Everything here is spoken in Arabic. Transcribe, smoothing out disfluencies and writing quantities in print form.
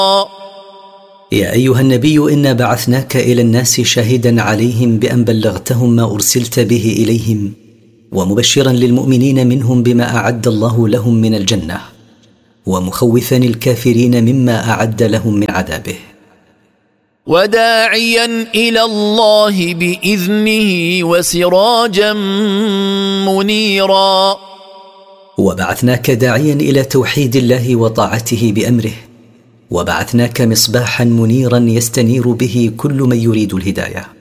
يا أيها النبي إنا بعثناك إلى الناس شاهدا عليهم بأن بلغتهم ما أرسلت به إليهم ومبشرا للمؤمنين منهم بما أعد الله لهم من الجنة ومخوفا الكافرين مما أعد لهم من عذابه وداعيا إلى الله بإذنه وسراجا منيرا. وبعثناك داعيا إلى توحيد الله وطاعته بأمره وبعثناك مصباحا منيرا يستنير به كل من يريد الهداية.